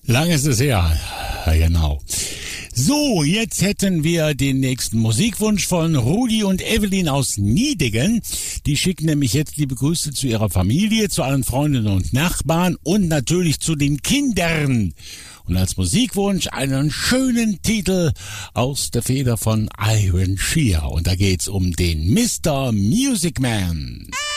Lang ist es her. Ja, genau. So, jetzt hätten wir den nächsten Musikwunsch von Rudi und Evelyn aus Niedingen. Die schicken nämlich jetzt liebe Grüße zu ihrer Familie, zu allen Freundinnen und Nachbarn und natürlich zu den Kindern. Und als Musikwunsch einen schönen Titel aus der Feder von Iron Shear. Und da geht's um den Mr. Music Man.